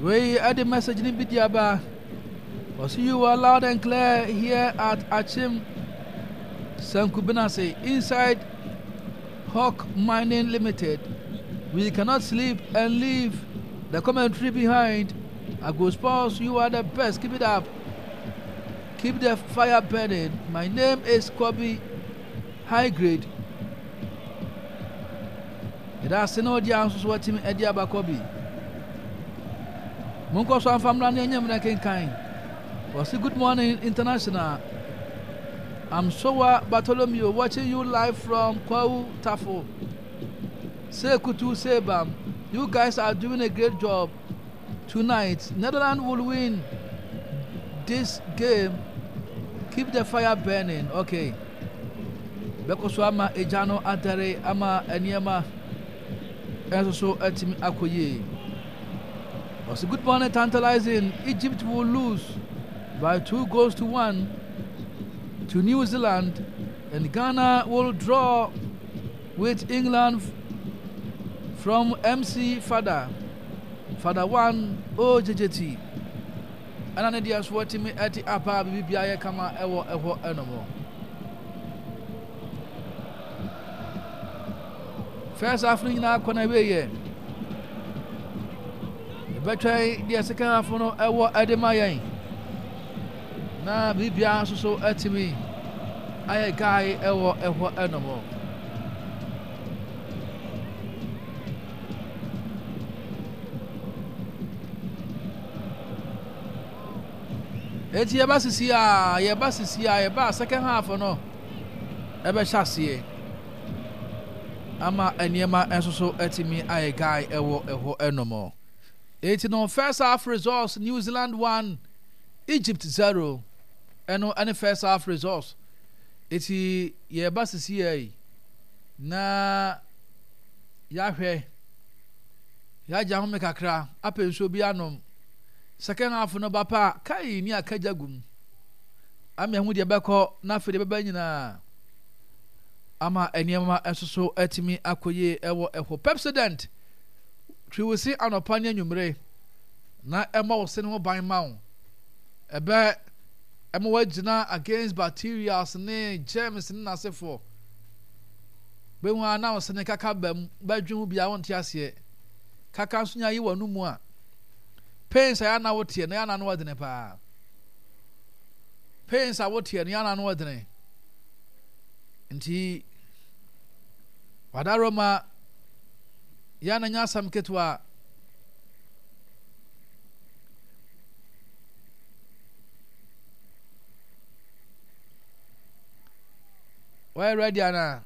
We had the message in Bidiaba. Was you are loud and clear here at Achim Sankubinase inside Hawk Mining Limited. We cannot sleep and leave the commentary behind. I go spouse, you are the best. Keep it up. Keep the fire burning. My name is Kobe High Grade. It has no answers what him Ediaba Kobe. Munko so family nyam na kenkan. Was good morning international. I'm Sowa Bartholomew watching you live from Kwau Tafo. Sekutu Sebam. You guys are doing a great job tonight. Netherlands will win this game. Keep the fire burning. Okay. Bekoso ama ejano adare ama eniema enso etimi akoye. Was a good morning tantalizing. Egypt will lose by 2-1 to New Zealand, and Ghana will draw with England from MC Father 1 OJJT. And an idea what me at the upper BBI kama ewo enomo. First afternoon na kona we betray the second half no ewo edemayan na bibia so atimi aye guy ewo enomo. Eti yeba sisi yeba second half no ebe hyasie ama eniema enso atimi aye guy ewo enomo. Eti no first half results: New Zealand 1, Egypt 0. Any first half results. Eti yeba sisi na yahwe ya jamu kakra apenso bi anom. Second half no bapa kai ni akajagum ami hu de beko na fe de beba nyina ama eniema ensoso atimi akoye ewo Pepsodent twi we see anopa nya nwumre na ema wo se ne ho ban mawo ebe ema wagina against bacteria ne germs ne nasefo be hu ana wo se ne kaka bam badwu bia won ti ase kaka so nya yi wanu mu a pains I na wotie na yana no wadene pa. Pains I wotie na yana no wadene. Nti wadaroma yana nya sam ketwa. Why ready ana?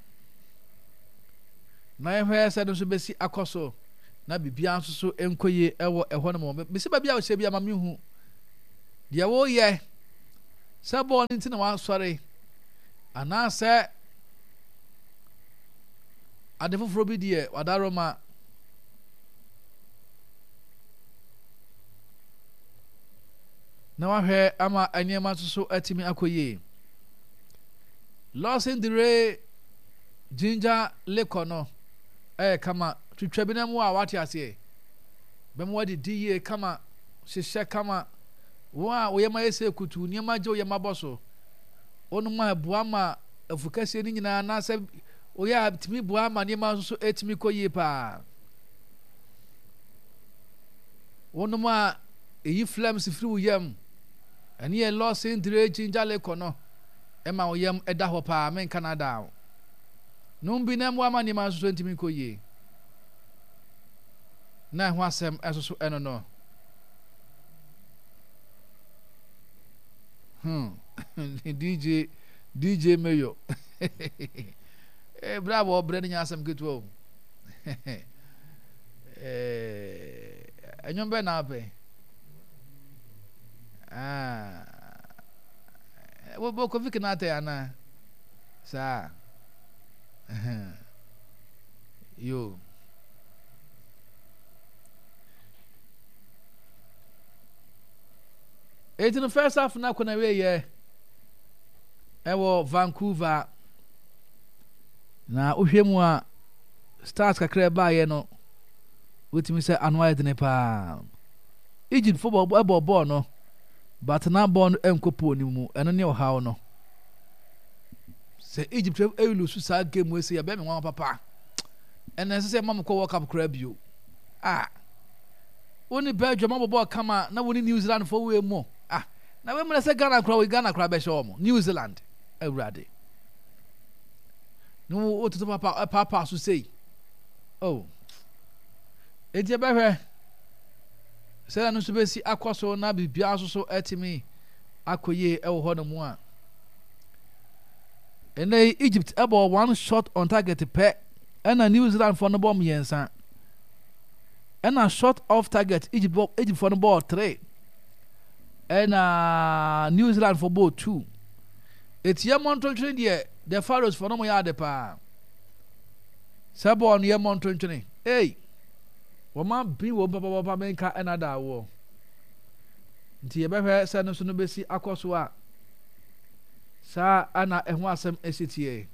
Na ehwe se do so besi akoso. Na bibia nso so enkoye ewo no mo bisi ba bia wo hye bia ma mehu de wo ye sabo ni ntina wa sori ana se adefoforo bi de wadaroma na wa hwe ama aniema nso so atimi akoye Los Indire Ginger Lekono kama twitwa bi na mu a wate ase bem wadi die kama hyehyɛ kama wa wo yema yese kutu niema je wo yema boso onu ma bua ma afukase ni nyina na se wo ya timi bua ma niema so etimi koyi pa onu ma eyi flames firi wo yam ani e Los Indire Ginger Lekono ema wo yam eda ho pa men Canada no bi na mu ama niema so etimi koyi na ho asem esoso eno no DJ Mayo bravo brand nya asem ketu enyo be na be wo ko fik na te ana sa yo It's in the first half na kona we ye ewo Vancouver na ohwemu a stars kakra ba ye no wotimi se anwa de ne pa Egypt football ball no but na ball no enkopo ni mu eno ne ohaw no se Egypt e lose sa game we say ya be me wan papa ena se mam ko World Cup kra bio woni Belgium ball kama na woni New Zealand for we mo na we mo se Ghana kra be show mo New Zealand awurade no o to papa so say oh eje be hwe se na so be si akwaso na bibia so etimi akoye e wo ho no mu a ene Egypt about one shot on target pe ena New Zealand for no bomb yensa ena shot off target Egypt for no ball 3 ena New Zealand for ball 2 etie montontwe de the Pharaohs for no mo yade pa sabo on ye montontwe hey woma bi wo papa menka ena da wo nti ye behwe se no so no besi akoso a sa ana eho asem esitie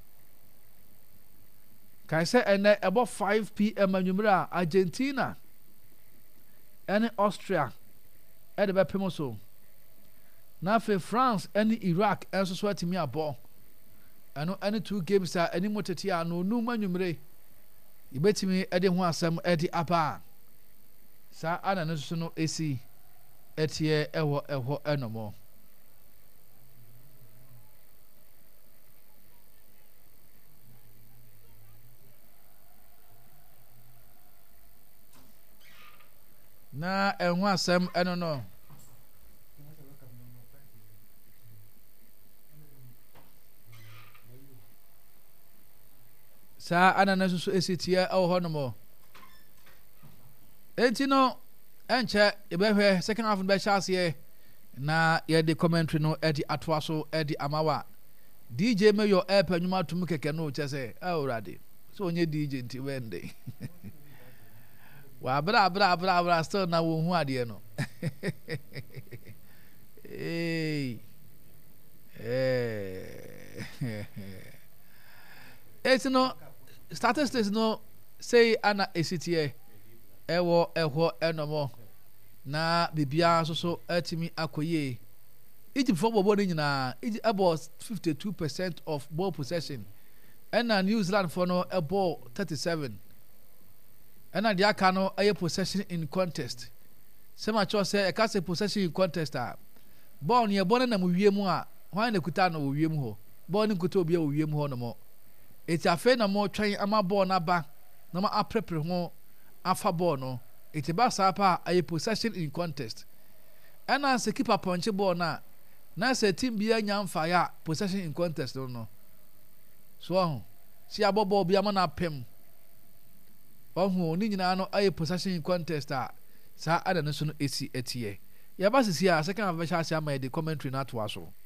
kai se ene about 5 p.m. anwumra Argentina and Austria e de be pemo so na fe France and Iraq enso so atimi abo eno any 2 games a any moteti a no nu manwumre ibetimi e de ho asem e de apa sa ana no so no esi etie eho enomo na enho asem eno no sa ana na so esitia e ho no mo enti no enche ebehwe second half no be chance na ye de commentary no edi atoaso edi amawa DJ Mayo app anwuma tum keke no chese awurade so onye DJ nti wende wa bra still na wo hu ade no it's no statistics no say ana esitie ewo enomo na bibia so atimi akoye Egypt football ball nyina about 52% of ball possession and New Zealand for no a ball 37 and the aka no a possession in contest sema cho say e ka say possession in contest ball ne ball na mu wiem a hwan na kuta na wo wiem ho ball ne kuta obi a wo wiem ho no mo eti afa na mo twen ama ball na ba na ma aprepre ho afa ball no eti ba sa pa a possession in contest and as a keeper punch ball na say team bia nya mfa ya possession in contest no so si abobo bia ma na pem ohu ni nyina no a possession in contest sa ada no so no esi etie ya ba sisi a second half sha ama the commentary na to aso